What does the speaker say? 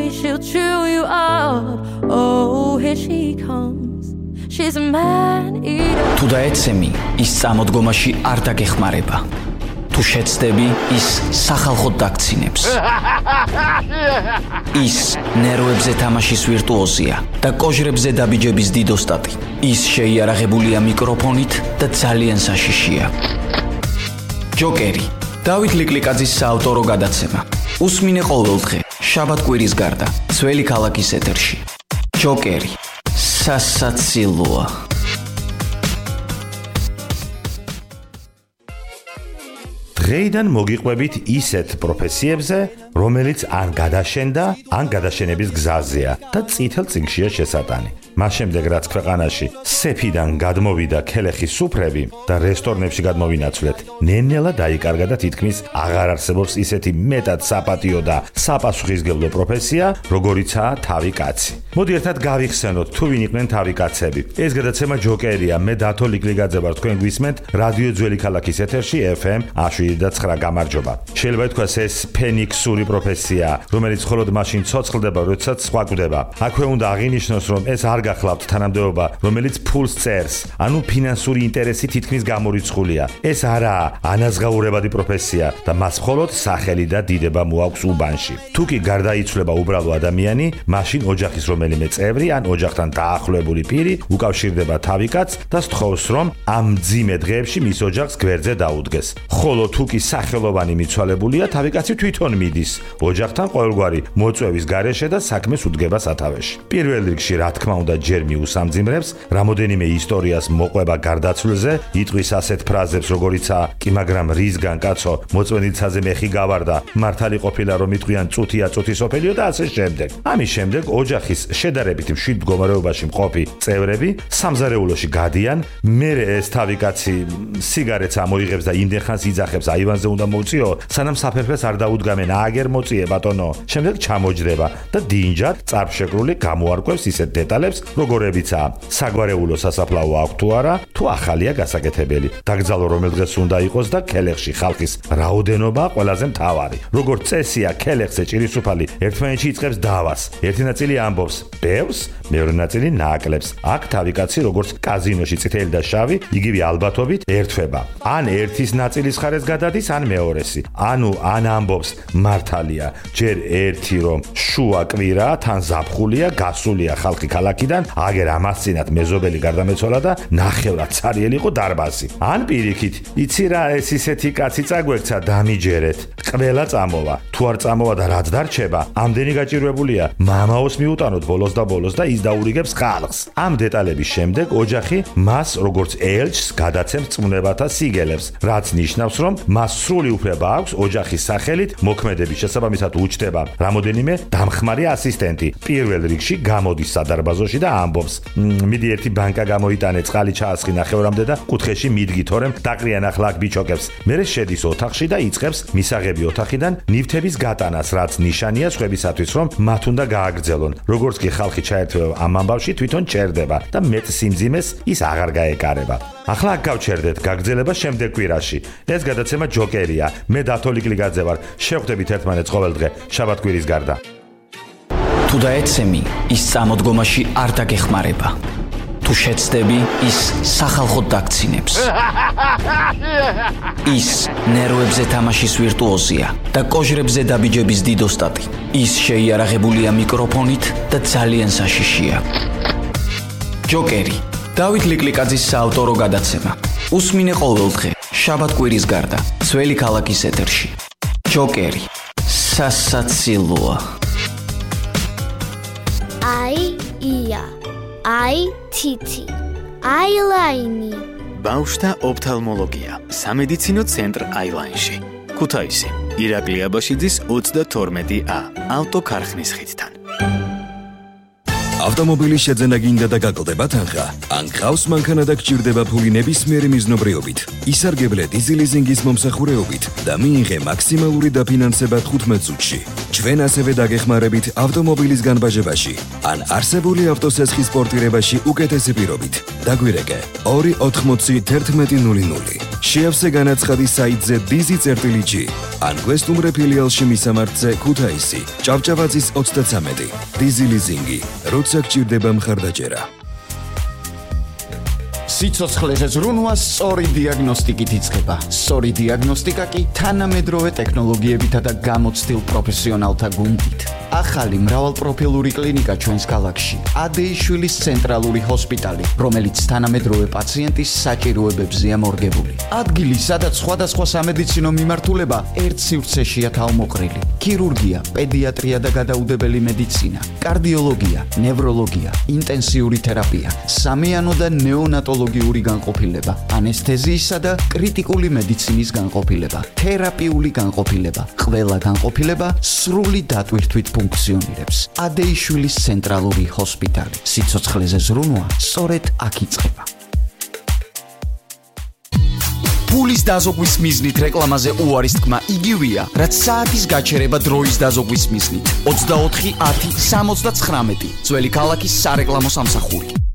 she'll chew you up. Oh, here she comes. She's a man-eater. თუ დაეცემი, ის წამოდგომაში არ დაგეხმარება. თუ შეცდები, ის სახალხოდ დაგცინებს. ის ნერვებზე თამაშის ვირტუოზია და კოჟრებზე დაბიჯების დიდოსტატი. ის შეიარაღებულია მიკროფონით და ძალიან საშიშია. ჯოკერი. დავით ლიკლიკაძის საავტორო გადაცემა. უსმინე ყოველდღე, შაბათ-კვირის გარდა, ძველი ქალაქის ეთერში. ჯოკერი. სასაცილოა. დღეიდან მოგიყვებით ისეთ პროფესიებზე, რომელიც ან გადაშენდა, ან გადაშენების გზაზეა და წითელ წიგნშია შესატანი. მას შემდეგ რაც ქვეყანაში სეფიდან გადმოვიდა ქელეხის სუფრები და რესტორნებში გადმოვინაცვლეთ, ნელ-ნელა დაიკარგა და თითქმის აღარ არსებობს ისეთი მეტად საპატიო და საპასუხისმგებლო პროფესია, როგორიცაა თავი კაცი. მოდი ერთად გავიხსენოთ, თუ ვინ იყვნენ თავი კაცები. ეს გადაცემა ჯოკერია, მე დათო ლიკლიკაძე ვარ, თქვენ გვისმენთ რადიო ძველი ქალაქის ეთერში FM 107.9 გამარჯობა. შეიძლება ითქვას ეს ფენიქსური პროფესია, რომელიც მხოლოდ მაშინ ცოცხლდება, როდესაც სხვა გვდება. აქვე უნდა აღინიშნოს, რომ ეს არ გახლავთ თანამდებობა, რომელიც ფულს წერს, ანუ ფინანსური ინტერესი თითქმის გამორიცხულია. ეს არაა ანაზღაურებადი პროფესია და მას მხოლოდ სახელი და დიდება მოაქვს უბანში. თუ კი გარდაიცვლება უბრალო ადამიანი, მაშინ ოჯახის რომელიმე წევრი ან ოჯახთან დაახლოებული პირი უკავშირდება თავი კაცს და სთხოვს, რომ ამ მძიმე დღეებში მის ოჯახს გვერდზე დაუდგეს. ხოლო თუ კი სახელოვანი მიცვალებულია, თავი კაცი თვითონ მიდის ოჯახთან ყოველგვარი მოწვევის გარეშე და საქმეს უდგება სათავეში. პირველ რიგში, რა თქმა უნდა, ჯერ მიუსამძიმრებს, რამოდენიმე ისტორიას მოყვება გარდაცვლილზე, იტყვის ასეთ ფრაზებს, როგორიცაა კი მაგრამ რისგან კაცო, მოწვენილცაზე მეხი გავარდა, მართალი ყოფილა რომ იტყვიან წუთია წუთი სოფელიო და ასე შემდეგ. ამის შემდეგ ოჯახის შედარებით მშვიდ მდგომარეობაში მყოფი წევრები სამზარეულოში გადიან, მერე ეს თავი კაცი სიგარეტს ამოიღებს და იმდენ ხანს იძახებს, აივანზე უნდა მოუწიო, სანამ საფერფეს არ დაუდგამენ, აგერ მოწიე ბატონო. შემდეგ ჩამოჯდება და დინჯად წარფშეკრული გამოარკვევს ისეთ დეტალებს, როგორებიცაა საგვარეულო სასაფლაო აქვს თუ არა, თუ ახალია გასაკეთებელი. დაკრძალო რომელ დღეს უნდა იყოს და ქელეხში ხალხის რაოდენობა ყველაზე მთავარი. როგორც წესია, ქელეხზე ჭირისუფალი ერთმანეთში იწყებს დავას. ერთი ნაწილი ამბობს ბევრს, მეორე ნაწილი ნაკლებს. აქ თავი კაცი როგორც კაზინოში წითელი და შავი, იგივე ალბათობით ერთვება. ან ერთის ნაწილის ხარეს გადადის, ან მეორესი. ანუ ან ამბობს მართალია, ჯერ ერთი რომ შუა კვირა თან ზაფხულია, გასულია ხალხი ქალაქიდან, აგერ ამას წინათ მეზობელი გარდამეცვალა და ნახევრად ცარიელი იყო დარბაზი. ან პირიქით, იცი რა, ეს ისეთი კაცი წაგვექცა, დამიჯერეთ. ყველა წამოვა. თუ არ წამოვა და რაც დარჩება, ამდენი გაჭირვებულია, მამაოს მიუტანოთ ბოლოს და ის დაურიგებს ხალხს. ამ დეტალების შემდეგ ოჯახი მას როგორც ელჩს გადაცემს წმუნებათა სიგელებს, რაც ნიშნავს, რომ მას სრული უფლება აქვს ოჯახის სახელით მოქმედების შესაბამისად უჩდება რამოდენიმე დამხმარე ასისტენტი. პირველ რიგში გამოდის სადარბაზოში და ამბობს, მიდი ერთი ბანკა გამოიტანე, წყალი ჩაასხი ნახევრამდე და კუთხეში მიდგი, თორემ დაყრიან ახლა აქ ბიჭოკებს. მერე შედის ოთახში და იწყებს მისაღები ოთახიდან ნივთების გატანას, რაც ნიშანია სხვებისათვის, რომ მათ უნდა გააგრძელონ. როგორც კი ხალხი ჩაერთვება ამ ამბავში, თვითონ ჩერდება და მეტ სიმძიმეს ის აღარ გაეკარება. ახლა აქ გავჩერდეთ, გაგრძელება შემდეგ კვირაში. ეს გადაცემა ჯოკერია. მე დათო ლიკლიკაძე ვარ. შევხვდებით ერთმანეთს ყოველდღე, შაბათ-კვირის გარდა. თუ დაეცემი, ის წამოდგომაში არ დაგეხმარება. თუ შეცდები, ის სახალხოდ დაგცინებს. ის ნერვებზე თამაშის ვირტუოზია და კოჟრებზე დაბიჯების დიდოსტატი. ის შეიარაღებულია მიკროფონით და ძალიან საშიშია. ჯოკერი. დავით ლიკლიკაძის საავტორო გადაცემა. უსმინე ყოველდღე, შაბათ-კვირის გარდა, ძველი ქალაქის ეთერში. ჯოკერი. სასაცილოა. ია, თითი, აილაინი. ბავშვთა ოფთალმოლოგია, სამედიცინო ცენტრ აილაინში. ქუთაისი, ირაკლი აბაშიძის 32A, ავტოქარხნის ხიდთან. ავტომობილის შეძენა გინდა და გაკლდება თანხა, ან გყავს მანქანა და გჭირდება ფული ნებისმიერი მიზნობრიობით, ისარგებლე დიზელიზინგის მომსახურეობით და მიიღე მაქსიმალური დაფინანსება 15 წუთში. ჩვენ ასევე დაგეხმარებით ავტომობილის განბაჟებაში, ან არსებული ავტოსესხის პორტირებაში უკეთესი პირობით. დაგვირეკე 2801100. შეავსე განაცხადი საიტზე dizi.g ან გვესტუმრე ფილიალში მისამართზე ქუთაისი, ჭავჭავაძის 33. დიზელიზინგი, როცა გჭირდება მხარდაჭერა. სიცოცხლეზე ზრუნვა სწორი დიაგნოსტიკით იწყება. სწორი დიაგნოსტიკა კი თანამედროვე ტექნოლოგიებითა და გამოცდილ პროფესიონალთა გუნდით. ახალი მრავალპროფილური კლინიკა ჩვენს ქალაქში. ადეიშვილის ცენტრალური ჰოსპიტალი, რომელიც თანამედროვე პაციენტის საჭიროებებზეა მორგებული. ადგილი, სადაც სხვადასხვა სამედიცინო მიმართულება ერთ სივრცეშია თავმოყრილი. ქირურგია, პედიატრია და გადაუდებელი მედიცინა, კარდიოლოგია, ნევროლოგია, ინტენსიური თერაპია, სამეანო და ნეონატოლოგიური განყოფილება, ანესთეზიისა და კრიტიკული მედიცინის განყოფილება, თერაპიული განყოფილება, ყველა განყოფილება სრული დატვირთვით ფუნქციონირებს. ადეიშვილის ცენტრალური ჰოსპიტალი. სიცოცხლეზე ზრუნვა სწორედ აქ იწყება. ფულის დაზოგვის მიზნით რეკლამაზე უარის თქმა იგივეა, რაც საათის გაჩერება დროის დაზოგვის მიზნით. 24 10 79 ძველი ქალაქის სარეკლამო სამსახური.